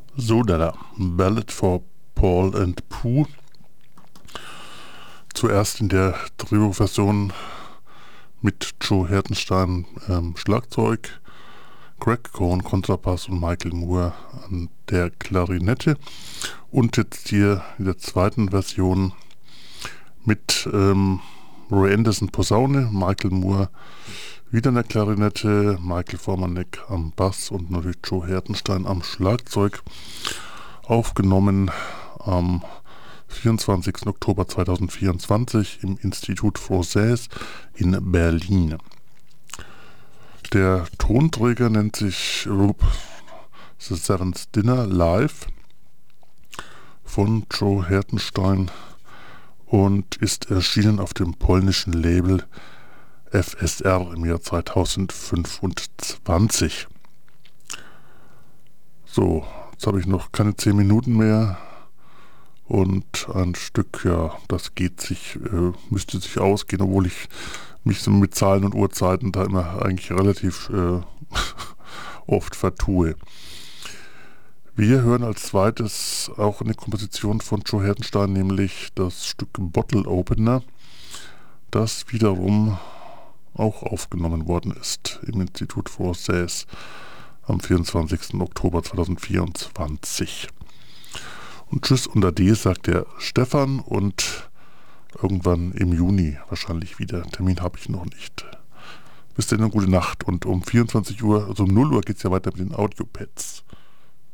So, da. Ballad for Paul and Pooh. Zuerst in der Trio-Version mit Joe Hertenstein Schlagzeug, Greg Cohn Kontrabass und Michael Moore an der Klarinette. Und jetzt hier in der zweiten Version mit Roy Anderson Posaune, Michael Moore wieder an der Klarinette, Michael Formanek am Bass und natürlich Joe Hertenstein am Schlagzeug. Aufgenommen am 24. Oktober 2024 im Institut Français in Berlin. Der Tonträger nennt sich Roop The Seventh Dinner Live von Joe Hertenstein und ist erschienen auf dem polnischen Label FSR im Jahr 2025. So, jetzt habe ich noch keine 10 Minuten mehr und ein Stück, ja, das müsste sich ausgehen, obwohl ich mich so mit Zahlen und Uhrzeiten da immer eigentlich relativ oft vertue. Wir hören als zweites auch eine Komposition von Joe Hertenstein, nämlich das Stück Bottle Opener, das wiederum auch aufgenommen worden ist im Institut Français am 24. Oktober 2024. Und Tschüss und Ade sagt der Stefan und irgendwann im Juni wahrscheinlich wieder. Termin habe ich noch nicht. Bis dann, eine gute Nacht und um 24 Uhr, also um 0 Uhr geht es ja weiter mit den Audiopads.